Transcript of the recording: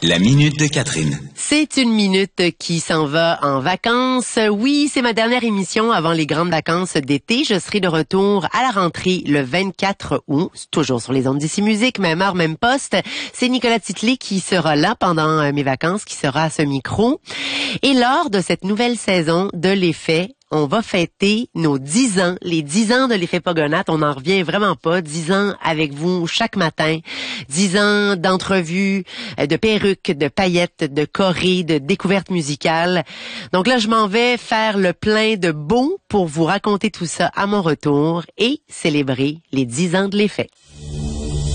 La minute de Catherine. C'est une minute qui s'en va en vacances. Oui, c'est ma dernière émission avant les grandes vacances d'été. Je serai de retour à la rentrée le 24 août, toujours sur les ondes d'ici musique, même heure, même poste. C'est Nicolas Titley qui sera là pendant mes vacances, qui sera à ce micro. Et lors de cette nouvelle saison de l'Effet, on va fêter nos 10 ans, les 10 ans de l'Effet Pogonat. On n'en revient vraiment pas. 10 ans avec vous chaque matin. 10 ans d'entrevues, de perruques, de paillettes, de chorés, de découvertes musicales. Donc là, je m'en vais faire le plein de beau pour vous raconter tout ça à mon retour et célébrer les 10 ans de l'Effet.